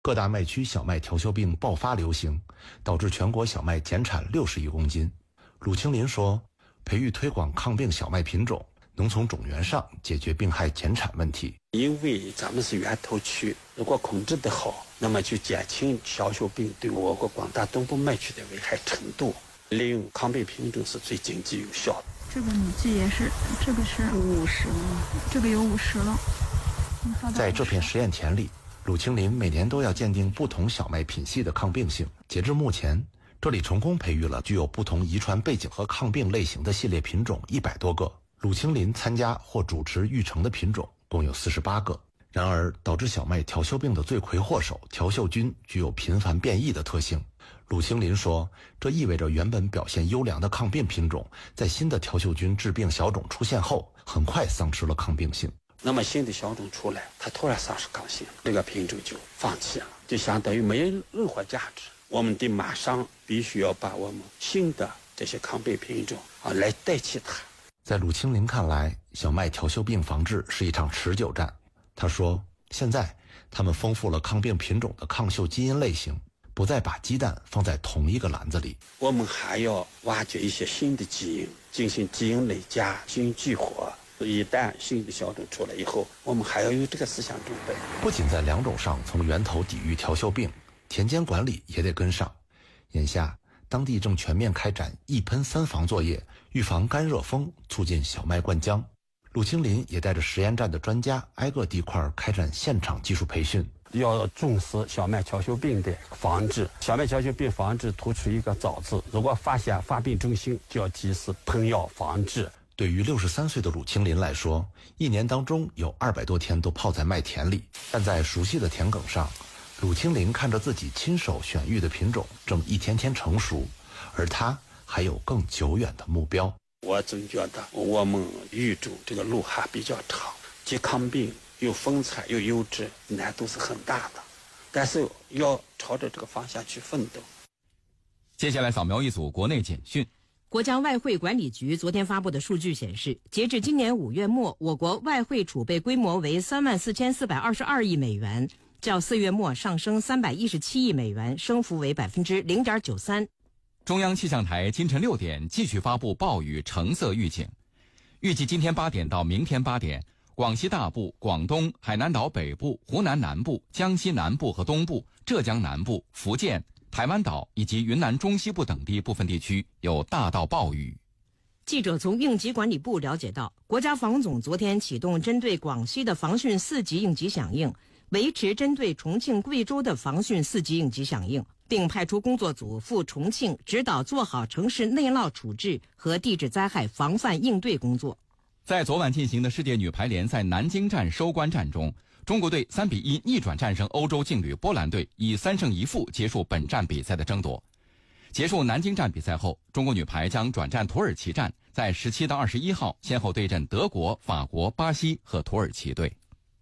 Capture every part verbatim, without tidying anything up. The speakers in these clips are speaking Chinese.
各大麦区小麦调休病爆发流行，导致全国小麦减产六十亿公斤。鲁清林说，培育推广抗病小麦品种，能从种源上解决病害减产问题。 因为咱们是源头区，如果控制得好，那么就减轻小球病对我国广大东部麦区的危害程度。利用抗病品种是最经济有效的。 这个你记也是，这个是五十了，这个有五十了。 在这片实验田里，鲁清林每年都要鉴定不同小麦品系的抗病性。截至目前，这里成功培育了具有不同遗传背景和抗病类型的系列品种一百多个。鲁清林参加或主持育成的品种共有四十八个。然而，导致小麦调休病的罪魁祸首调休菌具有频繁变异的特性。鲁清林说，这意味着原本表现优良的抗病品种，在新的调休菌致病小种出现后，很快丧失了抗病性。 那么新的小种出来，它突然丧失抗性，这个品种就放弃了，就相当于没有任何价值。我们得马上必须要把我们新的这些抗病品种啊来代替它。 在鲁清林看来，小麦调休病防治是一场持久战。他说，现在他们丰富了抗病品种的抗嗅基因类型，不再把鸡蛋放在同一个篮子里。 我们还要挖掘一些新的基因，进行基因累加、基因激活。一旦新的小种出来以后，我们还要有这个思想准备。 不仅在两种上从源头抵御调休病，田间管理也得跟上。眼下，当地正全面开展一喷三防作业，预防干热风，促进小麦灌浆。鲁清林也带着实验站的专家挨个地块开展现场技术培训。 要重视小麦调休病的防治，小麦调休病防治突出一个早字，如果发现发病中心，就要及时喷药防治。 对于六十三岁的鲁清林来说，一年当中有二百多天都泡在麦田里，但在熟悉的田埂上，鲁清林看着自己亲手选育的品种正一天天成熟，而他还有更久远的目标。 我总觉得我们育种这个路还比较长，既抗病又丰产又优质，难度是很大的，但是要朝着这个方向去奋斗。 接下来扫描一组国内简讯。 国家外汇管理局昨天发布的数据显示，截至今年五月末，我国外汇储备规模为三万四千四百二十二亿美元，较四月末上升三百一十七亿美元，升幅为百分之零点九三。 中央气象台今晨六点继续发布暴雨橙色预警，预计今天八点到明天八点，广西大部、广东、海南岛北部、湖南南部、江西南部和东部、浙江南部、福建、台湾岛以及云南中西部等地部分地区有大到暴雨。 记者从应急管理部了解到，国家防总昨天启动针对广西的防汛四级应急响应，维持针对重庆、贵州的防汛四级应急响应，并派出工作组赴重庆指导做好城市内涝处置和地质灾害防范应对工作。 在昨晚进行的世界女排联赛南京站收官战中，中国队三比一逆转战胜欧洲劲旅波兰队，以三胜一负结束本站比赛的争夺。结束南京站比赛后，中国女排将转战土耳其站，在十七到二十一号先后对阵德国、法国、巴西和土耳其队。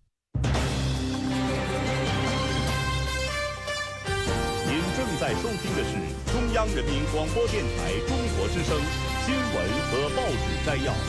您正在收听的是中央人民广播电台中国之声新闻和报纸摘要。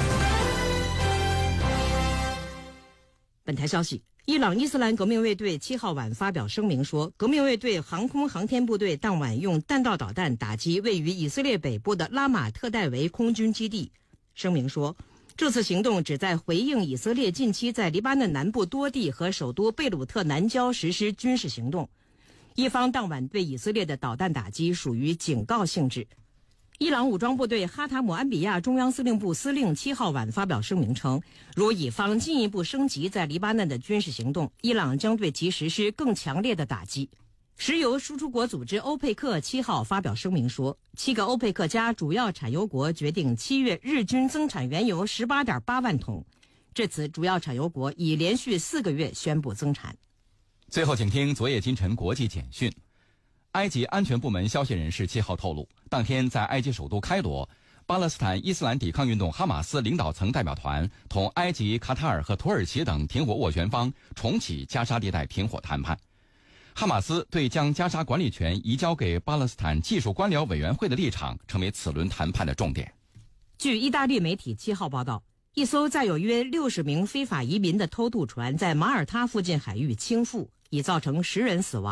本台消息，伊朗伊斯兰革命卫队七号晚发表声明说，革命卫队航空航天部队当晚用弹道导弹打击位于以色列北部的拉马特戴维空军基地。声明说，这次行动旨在回应以色列近期在黎巴嫩南部多地和首都贝鲁特南郊实施军事行动。伊方当晚对以色列的导弹打击属于警告性质。伊朗武装部队哈塔姆安比亚中央司令部司令七号晚发表声明称，如以方进一步升级在黎巴嫩的军事行动，伊朗将对其实施更强烈的打击。石油输出国组织欧佩克七号发表声明说，七个欧佩克加主要产油国决定七月日均增产原油 十八点八万桶，至此主要产油国已连续四个月宣布增产。 最后请听昨夜今晨国际简讯。埃及安全部门消息人士七号透露，当天在埃及首都开罗，巴勒斯坦伊斯兰抵抗运动哈马斯领导层代表团同埃及、卡塔尔和土耳其等停火斡旋方重启加沙地带停火谈判。哈马斯对将加沙管理权移交给巴勒斯坦技术官僚委员会的立场成为此轮谈判的重点。 据意大利媒体七号报道，一艘载有约六十名非法移民的偷渡船在马耳他附近海域倾覆， 已造成十人死亡。